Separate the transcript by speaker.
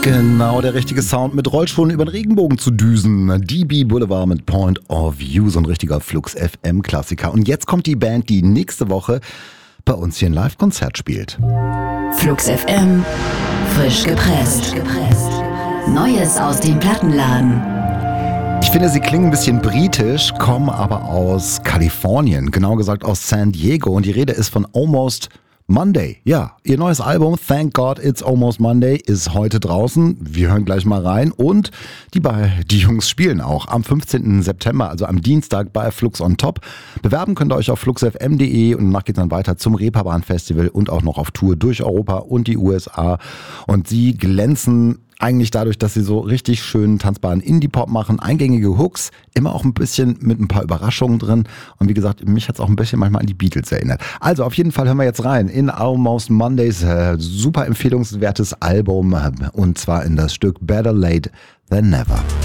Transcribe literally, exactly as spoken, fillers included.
Speaker 1: Genau der richtige Sound, mit Rollschuhen über den Regenbogen zu düsen. D B Boulevard mit Point of View, so ein richtiger Flux F M-Klassiker. Und jetzt kommt die Band, die nächste Woche bei uns hier ein Live-Konzert spielt.
Speaker 2: Flux F M, frisch gepresst. Neues aus dem Plattenladen.
Speaker 1: Ich finde, sie klingen ein bisschen britisch, kommen aber aus Kalifornien, genau gesagt aus San Diego. Und die Rede ist von Almost Monday. Ja, ihr neues Album Thank God It's Almost Monday ist heute draußen. Wir hören gleich mal rein. Und die, bei, die Jungs spielen auch am fünfzehnten September, also am Dienstag bei Flux on Top. Bewerben könnt ihr euch auf flux f m punkt d e und danach geht es dann weiter zum Reeperbahn Festival und auch noch auf Tour durch Europa und die U S A. Und sie glänzen eigentlich dadurch, dass sie so richtig schönen tanzbaren Indie-Pop machen, eingängige Hooks, immer auch ein bisschen mit ein paar Überraschungen drin. Und wie gesagt, mich hat es auch ein bisschen manchmal an die Beatles erinnert. Also auf jeden Fall hören wir jetzt rein in Almost Mondays, äh, super empfehlungswertes Album, äh, und zwar in das Stück Better Late Than Never.